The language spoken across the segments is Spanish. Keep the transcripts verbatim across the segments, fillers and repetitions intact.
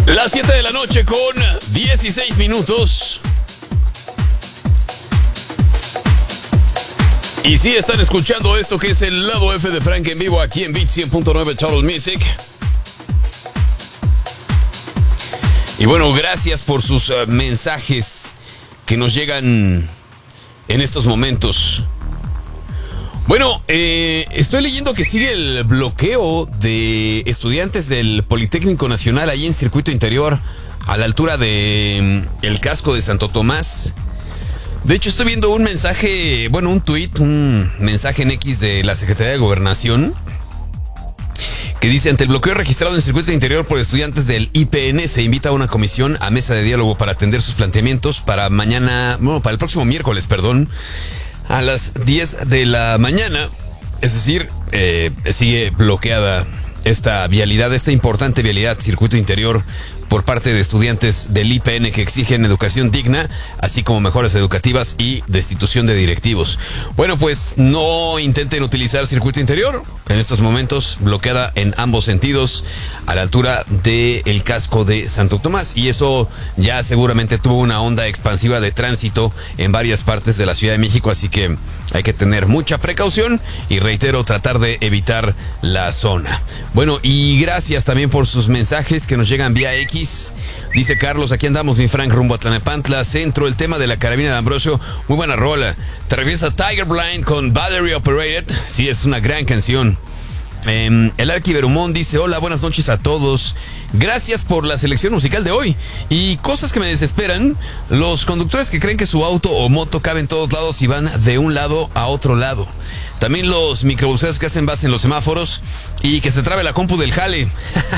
Las siete de la noche con dieciséis minutos. Y sí, están escuchando esto que es el lado F de Frank en vivo aquí en Beat cien punto nueve Total Music. Y bueno, gracias por sus uh, mensajes que nos llegan en estos momentos. Bueno, eh, estoy leyendo que sigue el bloqueo de estudiantes del Politécnico Nacional ahí en Circuito Interior, a la altura de um, el casco de Santo Tomás. De hecho, estoy viendo un mensaje, bueno, un tweet, un mensaje en X de la Secretaría de Gobernación, que dice: ante el bloqueo registrado en Circuito Interior por estudiantes del I P N, se invita a una comisión a mesa de diálogo para atender sus planteamientos para mañana, bueno, para el próximo miércoles, perdón, a las diez de la mañana. Es decir, eh, sigue bloqueada esta vialidad, esta importante vialidad, Circuito Interior, por parte de estudiantes del I P N que exigen educación digna, así como mejoras educativas y destitución de directivos. Bueno, pues no intenten utilizar Circuito Interior. En estos momentos bloqueada en ambos sentidos a la altura del casco de Santo Tomás. Y eso ya seguramente tuvo una onda expansiva de tránsito en varias partes de la Ciudad de México, así que hay que tener mucha precaución y, reitero, tratar de evitar la zona. Bueno, y gracias también por sus mensajes que nos llegan vía X. Dice Carlos: aquí andamos, mi Frank, rumbo a Tlanepantla Centro. El tema de la carabina de Ambrosio, muy buena rola. Te refieres a Tiger Blind con Battery Operated. Sí, es una gran canción. Eh, el Arqui Berumón dice: hola, buenas noches a todos. Gracias por la selección musical de hoy. Y cosas que me desesperan: los conductores que creen que su auto o moto cabe en todos lados y van de un lado a otro lado. También los microbuseros que hacen base en los semáforos y que se trabe la compu del jale.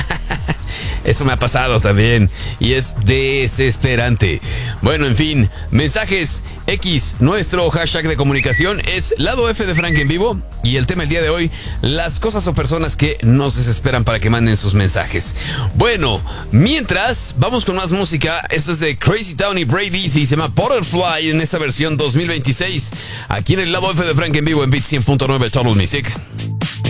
Eso me ha pasado también y es desesperante. Bueno, en fin, mensajes X. Nuestro hashtag de comunicación es Lado F de Frank en vivo. Y el tema el día de hoy: las cosas o personas que nos desesperan para que manden sus mensajes. Bueno, mientras, vamos con más música. Esto es de Crazy Town y Brady y se llama Butterfly en esta versión dos mil veintiséis. Aquí en el Lado F de Frank en vivo en Beat cien punto nueve Total Music.